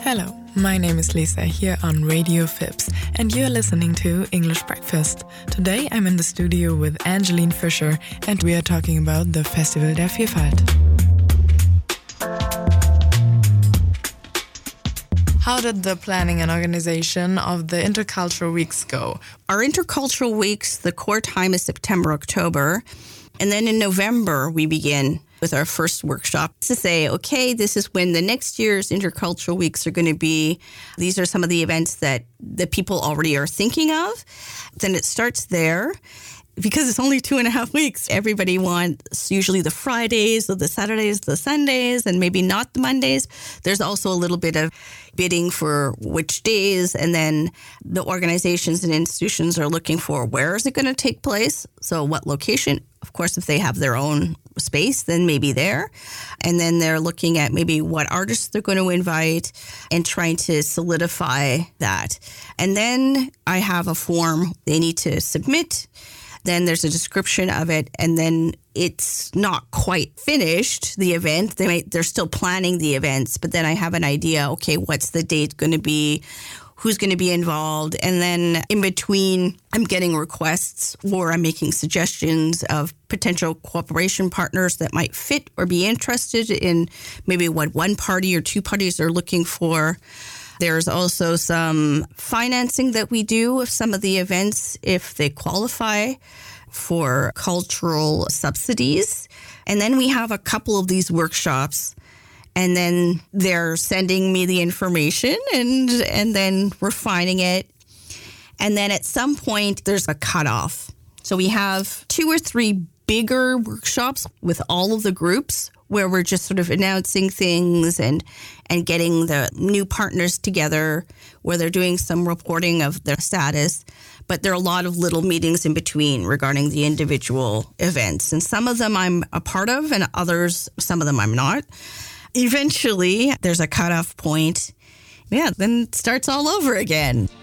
Hello, my name is Lisa here on Radio Phibs, and you're listening to English Breakfast. Today I'm in the studio with Angeline Fischer, and we are talking about the Festival der Vielfalt. How did the planning and organization of the Intercultural Weeks go? Our Intercultural Weeks, the core time is September, October. And then in November, we begin with our first workshop to say, okay, this is when the next year's Intercultural Weeks are going to be. These are some of the events that the people already are thinking of. Then it starts there. Because it's only 2.5 weeks, everybody wants usually the Fridays or the Saturdays, the Sundays, and maybe not the Mondays. There's also a little bit of bidding for which days, and then the organizations and institutions are looking for where is it going to take place, so what location. Of course, if they have their own space, then maybe there. And then they're looking at maybe what artists they're going to invite and trying to solidify that. And then I have a form they need to submit. Then there's a description of it, and then it's not quite finished, the event. They're still planning the events, but then I have an idea, okay, what's the date going to be? Who's going to be involved? And then in between, I'm getting requests or I'm making suggestions of potential cooperation partners that might fit or be interested in maybe what one party or two parties are looking for. There's also some financing that we do of some of the events if they qualify for cultural subsidies. And then we have a couple of these workshops, and then they're sending me the information and then refining it. And then at some point, there's a cutoff. So we have 2 or 3 bigger workshops with all of the groups where we're just sort of announcing things and getting the new partners together, where they're doing some reporting of their status. But there are a lot of little meetings in between regarding the individual events. And some of them I'm a part of, and others, some of them I'm not. Eventually, there's a cutoff point. Yeah, then it starts all over again.